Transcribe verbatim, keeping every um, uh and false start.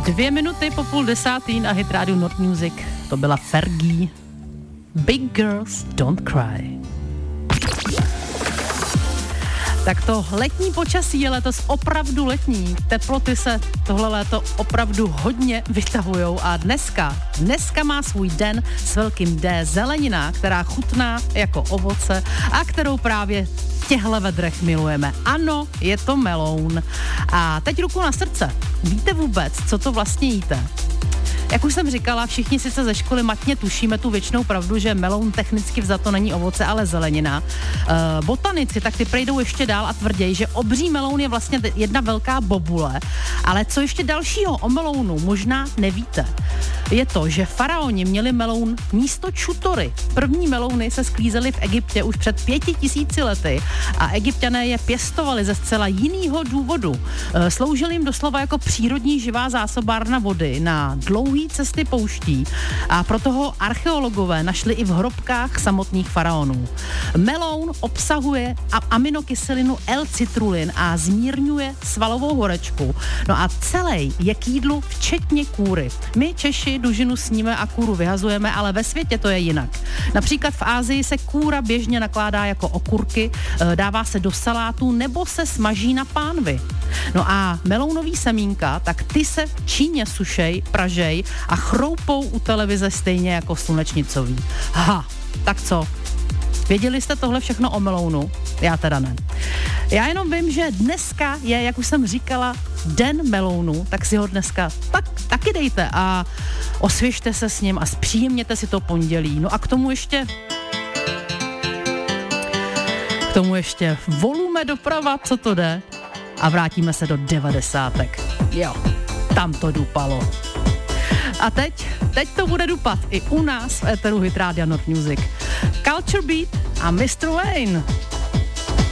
Dvě minuty po půl desátý na Hit Radio Nord Music. To byla Fergie. Big Girls Don't Cry. Tak to letní počasí je letos opravdu letní. Teploty se tohle léto opravdu hodně vytahujou a dneska, dneska má svůj den s velkým D zelenina, která chutná jako ovoce a kterou právě v těchhle vedrech milujeme. Ano, je to meloun. A teď ruku na srdce. Víte vůbec, co to vlastně jíte? Jak už jsem říkala, všichni sice ze školy matně tušíme tu věčnou pravdu, že meloun technicky vzato není ovoce, ale zelenina. E, botanici tak ty prejdou ještě dál a tvrději, že obří meloun je vlastně jedna velká bobule. Ale co ještě dalšího o melounu možná nevíte, je to, že faraoni měli meloun místo čutory. První melouny se sklízely v Egyptě už před pěti tisíci lety a Egypťané je pěstovali ze zcela jiného důvodu. E, sloužil jim doslova jako přírodní živá zásobárna vody na dlouhý cesty pouští a proto ho archeologové našli i v hrobkách samotných faraonů. Meloun obsahuje aminokyselinu L-citrulin a zmírňuje svalovou horečku. No a celý je k jídlu včetně kůry. My Češi dužinu sníme a kůru vyhazujeme, ale ve světě to je jinak. Například v Asii se kůra běžně nakládá jako okurky, dává se do salátů nebo se smaží na pánvi. No a melounový semínka, tak ty se v Číně sušej, pražej a chroupou u televize stejně jako slunečnicový. Ha, tak co? Věděli jste tohle všechno o melounu? Já teda ne. Já jenom vím, že dneska je, jak už jsem říkala, den melounu, tak si ho dneska tak, taky dejte a osvěžte se s ním a zpříjemněte si to pondělí. No a k tomu ještě k tomu ještě volume doprava, co to jde? A vrátíme se do devadesátek. Jo, tam to dupalo. A teď, teď to bude dupat i u nás v éteru Hit Rádia Nord Music. Culture Beat a mister Wayne.